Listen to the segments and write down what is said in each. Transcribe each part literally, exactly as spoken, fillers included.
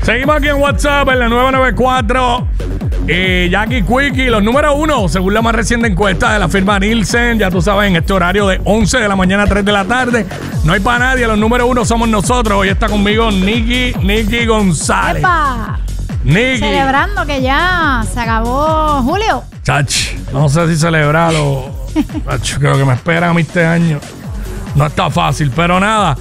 Seguimos aquí en WhatsApp en la nueve noventa y cuatro. Eh, Jackie Quickie, los número uno, según la más reciente encuesta de la firma Nielsen. Ya tú sabes, en este horario de once de la mañana a tres de la tarde. No hay para nadie, los número uno somos nosotros. Hoy está conmigo Nicky, Nicky González. ¡Epa! Nicky. Celebrando que ya se acabó julio. Chach, no sé si celebrarlo. Chach, creo que me esperan a mí este año. No está fácil, pero nada.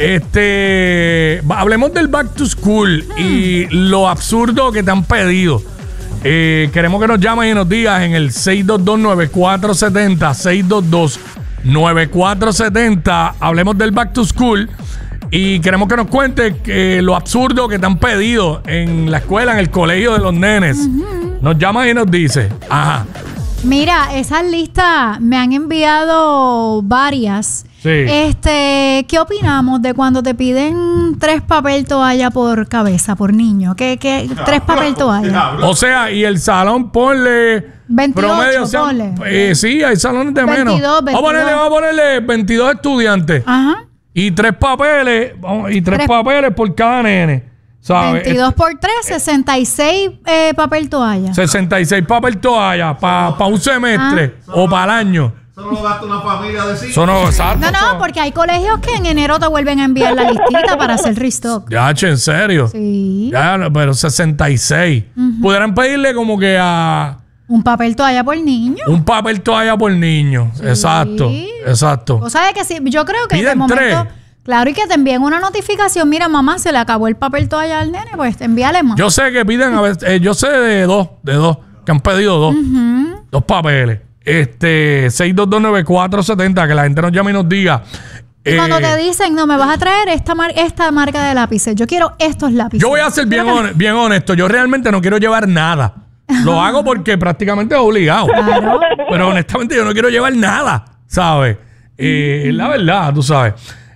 Este, hablemos del back to school hmm. y lo absurdo que te han pedido. Eh, queremos que nos llames y nos digas en el seis dos dos, nueve cuatro siete cero, seis dos dos, nueve cuatro siete cero. Hablemos del back to school y queremos que nos cuentes que lo absurdo que te han pedido en la escuela, en el colegio de los nenes. Uh-huh. Nos llamas y nos dices. Ajá. Mira, esas listas me han enviado varias. Sí. Este, ¿qué opinamos de cuando te piden tres papel toalla por cabeza, por niño? ¿Qué, qué? Tres papel toalla. O sea, y el salón ponle veintiocho, promedio, o sea, ponle. Eh, sí, hay salones de menos. veintidós, veintidós. Vamos a ponerle, vamos a ponerle veintidós estudiantes. Ajá. Y tres papeles, y tres, tres papeles por cada nene. ¿Sabes? veintidós por tres, sesenta y seis eh, papel toalla. sesenta y seis papel toalla para pa un semestre ah. o para el año. Eso no lo gasta una familia de cinco. Eso no, exacto, no, no, eso. Porque hay colegios que en enero te vuelven a enviar la listita para hacer restock. Ya, che, en serio. Sí. Ya, pero sesenta y seis. Uh-huh. Pudieran pedirle como que a... Un papel toalla por niño. Un papel toalla por niño. Sí. Exacto, exacto. O sea, que sí, yo creo que piden de momento... tres. Claro, y que te envíen una notificación. Mira, mamá, se le acabó el papel toalla al nene, pues envíale más. Yo sé que piden, a veces, eh, yo sé de dos, de dos, que han pedido dos. Uh-huh. Dos papeles. Este, seis dos dos, nueve cuatro siete cero, que la gente nos llame y nos diga. Y eh, cuando te dicen, no, me vas a traer esta, mar esta marca de lápices, yo quiero estos lápices. Yo voy a ser bien, hon bien honesto, yo realmente no quiero llevar nada. Lo hago porque prácticamente es obligado. Claro. Pero honestamente yo no quiero llevar nada, ¿sabes? Eh, mm-hmm. La verdad, tú sabes.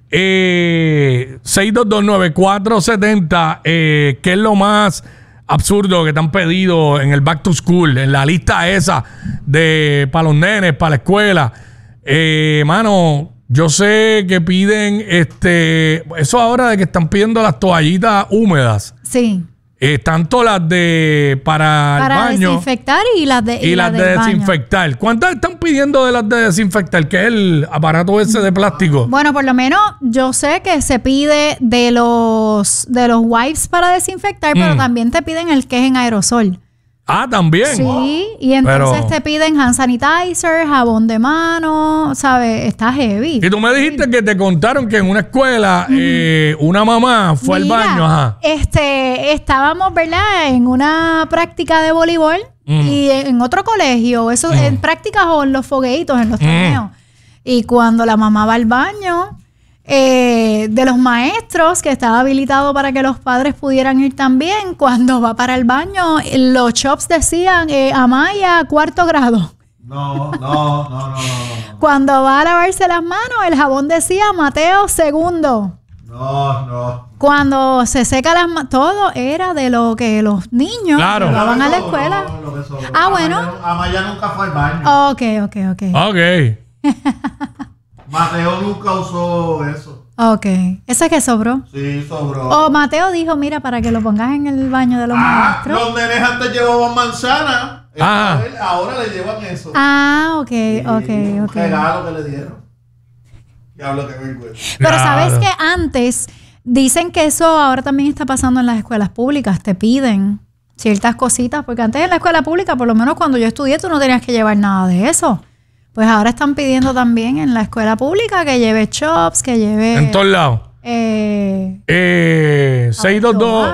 Eh, seis dos dos, nueve cuatro siete cero, eh, ¿qué es lo más absurdo que te han pedido en el back to school, en la lista esa de para los nenes, para la escuela? Eh, mano, yo sé que piden este, eso ahora de que están pidiendo las toallitas húmedas. Sí. Eh, tanto las de para, para el baño. Para desinfectar y las de Y, y las la de desinfectar. Baño. ¿Cuántas están pidiendo de las de desinfectar? Que es el aparato ese de plástico. Bueno, por lo menos yo sé que se pide de los de los wipes para desinfectar, mm. pero también te piden el que es en aerosol. Ah, también. Sí, wow. Y entonces pero... te piden hand sanitizer, jabón de mano, ¿sabes? Está heavy. Y tú me dijiste que te contaron que en una escuela mm. eh, una mamá fue Mira, al baño. Ajá. Este, estábamos, ¿verdad? En una práctica de voleibol mm. y en otro colegio, eso mm. en prácticas o en los fogueitos, en los mm. torneos. Y cuando la mamá va al baño... Eh, de los maestros, que estaba habilitado para que los padres pudieran ir también, cuando va para el baño, los chops decían eh, Amaya, cuarto grado. No, no, no, no, no. Cuando va a lavarse las manos, el jabón decía Mateo, segundo. No, no. Cuando se seca las manos, todo era de lo que los niños claro. llevaban a la escuela. No, lo que sobró. Ah, bueno. Amaya nunca fue al baño. Ok, ok, ok. Ok. Mateo nunca usó eso. Ok. ¿Ese que sobró? Sí, sobró. O Mateo dijo, mira, para que lo pongas en el baño de los ah, maestros. Los nenes antes llevaban manzana. Ah. Él, ahora le llevan eso. Ah, ok, sí, ok, un ok. regalo que le dieron. Diablo que vergüenza. Pero claro. sabes que antes dicen que eso ahora también está pasando en las escuelas públicas. Te piden ciertas cositas. Porque antes en la escuela pública, por lo menos cuando yo estudié, tú no tenías que llevar nada de eso. Pues ahora están pidiendo también en la escuela pública que lleve chops, que lleve... En todos lados. Eh... Eh... seis dos dos...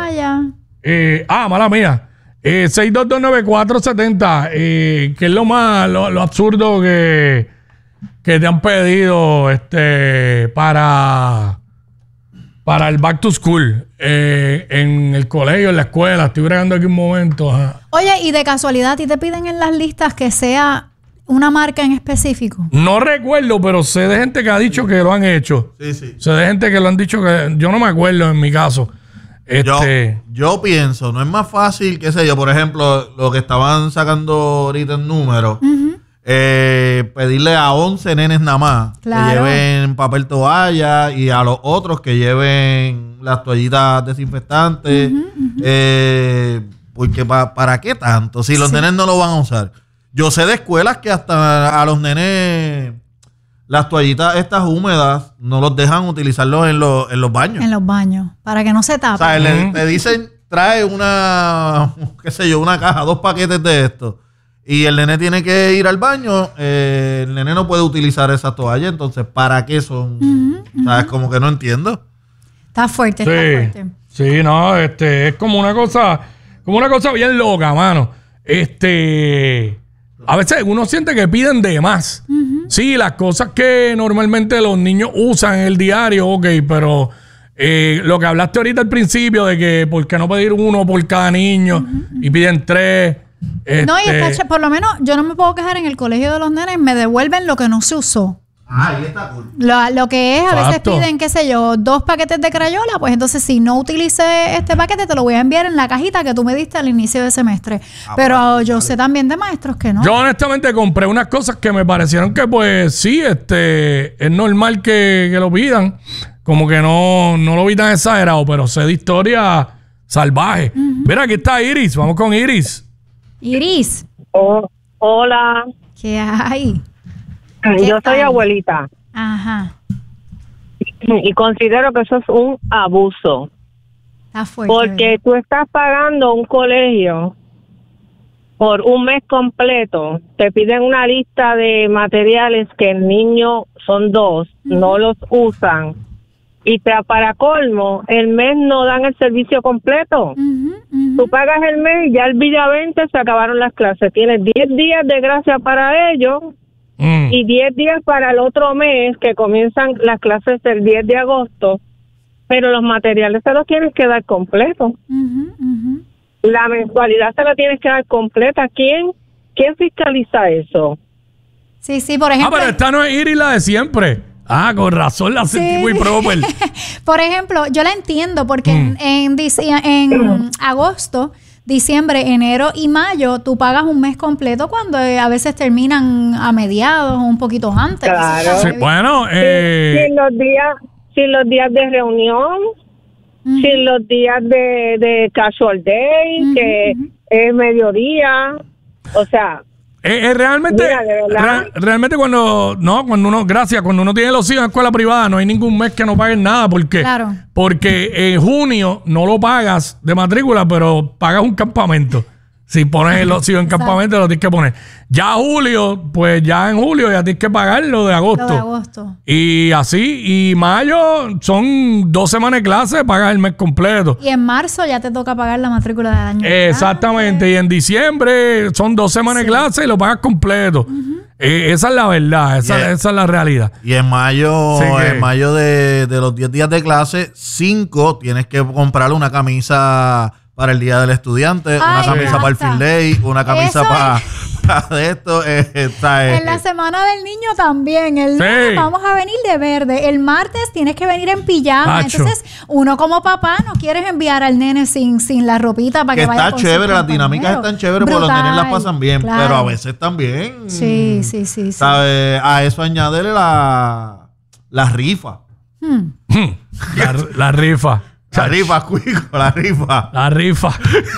Eh, ah, mala mía. Eh, seis dos dos, nueve cuatro siete cero. Eh, ¿qué es lo más... Lo, lo absurdo que... Que te han pedido... Este... Para... Para el back to school. Eh, en el colegio, en la escuela. Estoy bregando aquí un momento. Ajá. Oye, y de casualidad, ¿a ti te piden en las listas que sea... una marca en específico? No recuerdo, pero sé de gente que ha dicho que lo han hecho. Sí, sí. Sé de gente que lo han dicho que... Yo no me acuerdo en mi caso. Este... Yo, yo pienso, no es más fácil, qué sé yo, por ejemplo, lo que estaban sacando ahorita en números, uh-huh. eh, pedirle a once nenes nada más claro. que lleven papel toalla y a los otros que lleven las toallitas desinfectantes. Uh-huh, uh-huh. Eh, porque pa, ¿para qué tanto? Si los sí. nenes no lo van a usar. Yo sé de escuelas que hasta a los nenes las toallitas estas húmedas no los dejan utilizarlos en, los, en los baños. En los baños, para que no se tapen. O sea, uh-huh. le, le dicen, trae una, qué sé yo, una caja, dos paquetes de esto. Y el nene tiene que ir al baño, eh, el nene no puede utilizar esas toallas, entonces, ¿para qué son? Uh-huh, uh-huh. ¿Sabes? Como que no entiendo. Está fuerte, sí, está fuerte. Sí, no, este, es como una cosa, como una cosa bien loca, mano. Este, a veces uno siente que piden de más. Uh-huh. Sí, las cosas que normalmente los niños usan en el diario, ok, pero eh, lo que hablaste ahorita al principio de que por qué no pedir uno por cada niño uh-huh. y piden tres. Este... No, y está, por lo menos yo no me puedo quejar en el colegio de los nenes, me devuelven lo que no se usó. Ah, ahí está cool. Lo, lo que es, a Exacto. veces piden, qué sé yo, dos paquetes de crayola, pues entonces si no utilicé este paquete te lo voy a enviar en la cajita que tú me diste al inicio de semestre. Ah, Pero vale, yo vale. sé también de maestros que no. Yo honestamente compré unas cosas que me parecieron que pues sí, este, es normal que, que lo pidan. Como que no, no lo vi tan exagerado, pero sé de historia salvaje. Uh-huh. Mira, aquí está Iris, vamos con Iris. Iris. Oh, hola. ¿Qué hay? ¿Qué Yo soy hay? abuelita. Ajá. Y considero que eso es un abuso. Está fuerte. Porque ¿verdad? Tú estás pagando un colegio por un mes completo. Te piden una lista de materiales que el niño, son dos, uh-huh. no los usan. Y te, para colmo, el mes no dan el servicio completo. Uh-huh, uh-huh. Tú pagas el mes y ya el día veinte se acabaron las clases. Tienes diez días de gracia para ellos mm. y diez días para el otro mes, que comienzan las clases el diez de agosto. Pero los materiales se los tienes que dar completos. Uh-huh, uh-huh. La mensualidad se la tienes que dar completa. ¿Quién, quién fiscaliza eso? Sí, sí, por ejemplo... Ah, pero esta no es Iris la de siempre. Ah, con razón la sentí sí. muy proper. Por ejemplo, yo la entiendo porque mm. en, en, en agosto, diciembre, enero y mayo, tú pagas un mes completo cuando eh, a veces terminan a mediados o un poquito antes. Claro. Sí, bueno, eh... sin, sin los días, sin los días de reunión, uh-huh. sin los días de, de casual day, uh-huh, que uh-huh. es mediodía, o sea... Eh, eh, realmente, Mira, re, realmente cuando no, cuando uno, gracias, cuando uno tiene los hijos en escuela privada, no hay ningún mes que no paguen nada, porque, claro. porque en junio no lo pagas de matrícula, pero pagas un campamento. Si pones los hijos en campamento, lo tienes que poner. Ya julio, pues ya en julio ya tienes que pagar lo de agosto. Lo de agosto. Y así, y mayo son dos semanas de clase, pagas el mes completo. Y en marzo ya te toca pagar la matrícula del año. Exactamente. Ah, y en diciembre son dos semanas sí. de clase y lo pagas completo. Uh-huh. Eh, esa es la verdad, esa, yeah. esa es la realidad. Y en mayo, sí que... en mayo de, de los diez días de clase, cinco tienes que comprarle una camisa para el Día del Estudiante, Ay, una camisa para el Field Day, una camisa para, para esto. Eh, está, eh, en la semana del niño también. El sí. lunes vamos a venir de verde. El martes tienes que venir en pijama. Pacho. Entonces, uno como papá no quieres enviar al nene sin, sin la ropita para que, que vaya está chévere, las dinámicas están chéveres porque los nenes las pasan bien, claro. pero a veces también. Sí, sí, sí. ¿Sabe? Sí. A eso añádele la, la rifa. Hmm. la, la rifa. La rifa, Cuico, la rifa. La rifa.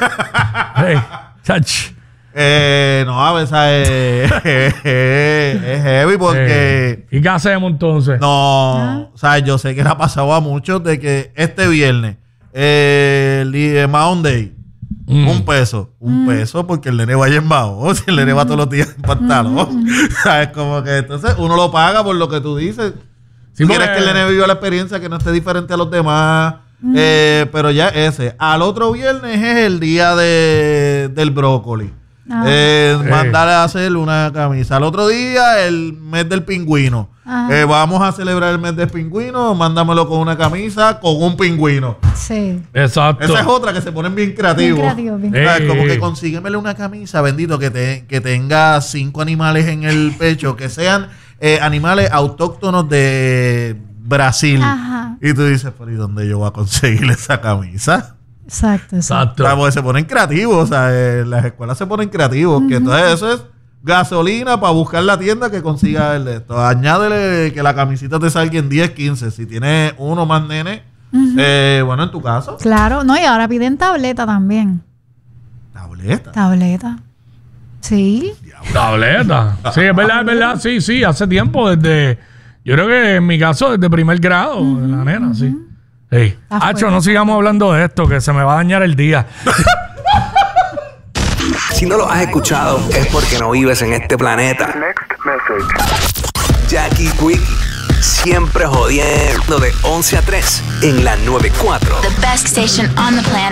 hey, chach. Eh, no, a veces es, es, es heavy porque... ¿Y qué hacemos entonces? No, ¿Ah? o sea, yo sé que le ha pasado a muchos de que este viernes, eh, el Mound Day, mm. un peso. Un mm. peso porque el nene vaya en bajo. Si el nene va todos los días en pantalón. Mm. ¿Sabes? Como que entonces uno lo paga por lo que tú dices. Si sí, quieres porque... que el nene viva la experiencia, que no esté diferente a los demás... Mm. Eh, pero ya ese. Al otro viernes es el día de, del brócoli. Ah. Eh, hey. Mandarle a hacer una camisa. Al otro día, el mes del pingüino. Eh, vamos a celebrar el mes del pingüino. Mándamelo con una camisa con un pingüino. Sí. Exacto. Esa es otra que se ponen bien creativos. Bien creativo, bien. Hey. Como que consíguemele una camisa, bendito, que, te, que tenga cinco animales en el pecho, que sean eh, animales autóctonos de Brasil. Ajá. Y tú dices, pero ¿y dónde yo voy a conseguir esa camisa? Exacto, exacto. O sea, porque se ponen creativos, o sea, eh, las escuelas se ponen creativos, uh-huh. que entonces eso es gasolina para buscar la tienda que consiga el de esto. Añádele que la camisita te salga en diez, quince. Si tienes uno más nene, Uh-huh. Eh, bueno, en tu caso. Claro, no, y ahora piden tableta también. Tableta. Tableta. Sí. Tableta. Sí, es verdad, es verdad. Sí, sí, hace tiempo, desde. Yo creo que en mi caso, desde primer grado, uh-huh, de la nena, uh-huh. sí. Sí. Hacho, no sigamos hablando de esto, que se me va a dañar el día. Si no lo has escuchado, es porque no vives en este planeta. Jackie Quickie, siempre jodiendo de once a tres en la noventa y cuatro. The best station on the planet.